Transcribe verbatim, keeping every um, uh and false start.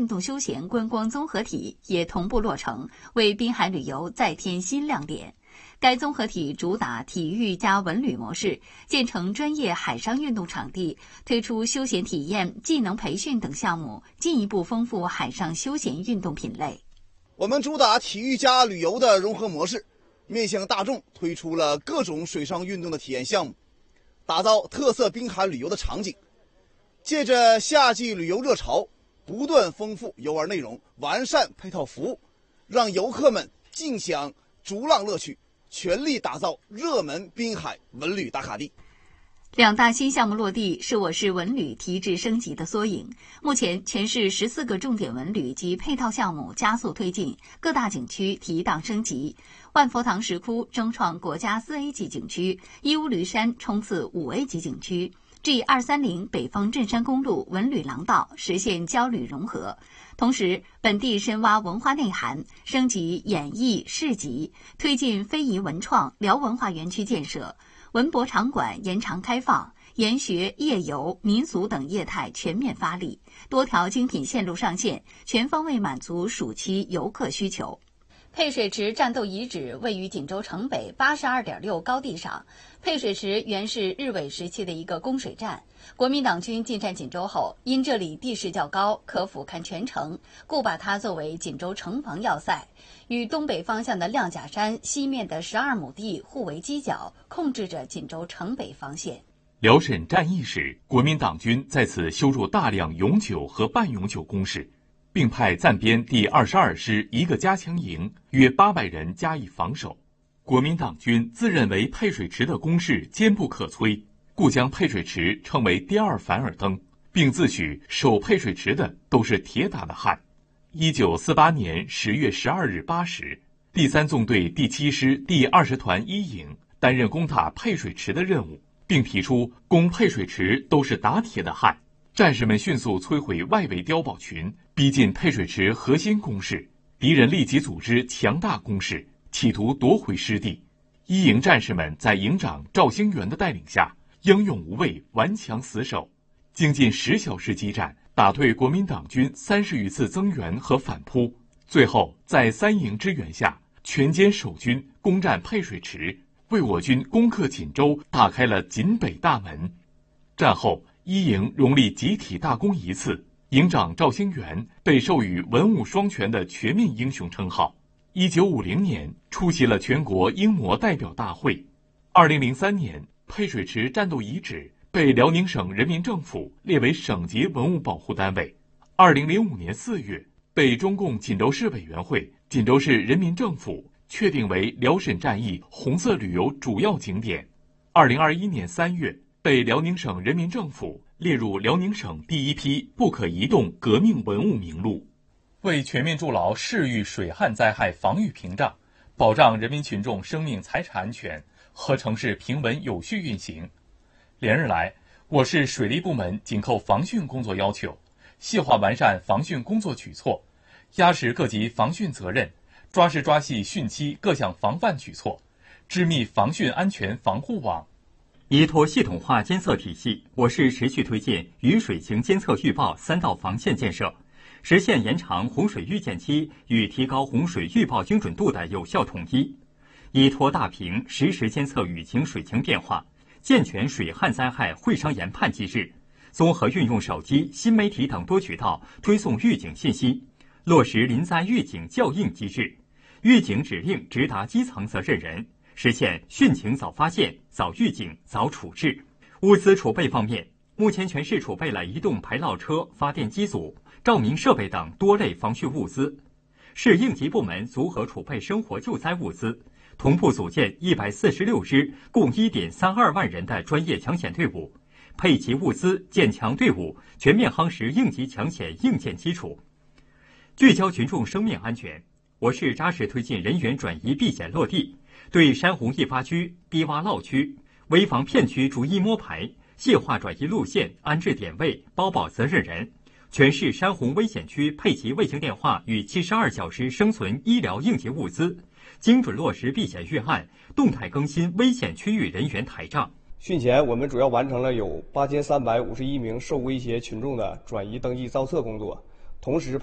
运动休闲观光综合体也同步落成，为滨海旅游再添新亮点。该综合体主打体育加文旅模式，建成专业海上运动场地，推出休闲体验、技能培训等项目，进一步丰富海上休闲运动品类。 我们主打体育加旅游的融合模式，面向大众推出了各种水上运动的体验项目，打造特色滨海旅游的场景。借着夏季旅游热潮，不断丰富游玩内容，完善配套服务，让游客们尽享逐浪乐趣，全力打造热门滨海文旅打卡地。 两大新项目落地是我市文旅提质升级的缩影。目前，全市十四个重点文旅及配套项目加速推进，各大景区提档升级。万佛堂石窟争创国家四 A 级景区，义乌驴山冲刺五 A 级景区。G 二三零北方镇山公路文旅廊道实现交旅融合。同时，本地深挖文化内涵，升级演艺市集，推进非遗文创辽文化园区建设。文博场馆延长开放，研学、夜游、民俗等业态全面发力，多条精品线路上线，全方位满足暑期游客需求。配水池战斗遗址位于锦州城北八十二点六高地上。配水池原是日伪时期的一个供水站，国民党军进占锦州后，因这里地势较高，可俯瞰全城，故把它作为锦州城防要塞，与东北方向的亮甲山西面的十二亩地互为犄角，控制着锦州城北防线。 辽沈战役时，国民党军在此修筑大量永久和半永久工事，并派暂编第二十二师一个加强营，约八百人加以防守。国民党军自认为配水池的工事坚不可摧，故将配水池称为第二凡尔登，并自诩守配水池的都是铁打的汉。一九四八年十月十二日八时，第三纵队第七师第二十团一营担任攻打配水池的任务，并提出攻配水池都是打铁的汉。战士们迅速摧毁外围碉堡群，逼近配水池核心工事，敌人立即组织强大攻势，企图夺回失地。一营战士们在营长赵兴元的带领下，英勇无畏，顽强死守，经近十小时激战，打退国民党军三十余次增援和反扑，最后在三营支援下，全歼守军，攻占配水池，为我军攻克锦州打开了锦北大门。战后，一营荣立集体大功一次，营长赵兴元被授予文武双全的全面英雄称号。一九五零年出席了全国英模代表大会。二零零三年，配水池战斗遗址被辽宁省人民政府列为省级文物保护单位。二零零五年四月，被中共锦州市委员会、锦州市人民政府确定为辽沈战役红色旅游主要景点。二零二一年三月，被辽宁省人民政府列入辽宁省第一批不可移动革命文物名录。为全面筑牢市域水旱灾害防御屏障，保障人民群众生命财产安全和城市平稳有序运行，连日来，我市水利部门紧扣防汛工作要求，细化完善防汛工作举措，压实各级防汛责任，抓实抓细汛期各项防范举措，织密防汛安全防护网。 依托系统化监测体系，我市持续推进雨水情监测预报三道防线建设，实现延长洪水预见期与提高洪水预报精准度的有效统一。依托大屏实时监测雨情水情变化，健全水旱灾害会商研判机制，综合运用手机、新媒体等多渠道推送预警信息，落实临灾预警校应机制，预警指令直达基层责任人，实现汛情早发现、早预警、早处置。物资储备方面，目前全市储备了移动排涝车、发电机组、照明设备等多类防汛物资。市应急部门组合储备生活救灾物资，同步组建一百四十六支共 一点三二万人的专业抢险队伍，配齐物资，建强队伍，全面夯实应急抢险硬件基础。聚焦群众生命安全，我市扎实推进人员转移避险落地，对山洪易发区、低洼涝区、危防片区逐一摸排，细化转移路线、安置点位、包保责任人。全市山洪危险区配齐卫星电话与七十二小时生存医疗应急物资，精准落实避险预案，动态更新危险区域人员台账。 汛前，我们主要完成了有八千三百五十一名受威胁群众的转移登记造册工作，同时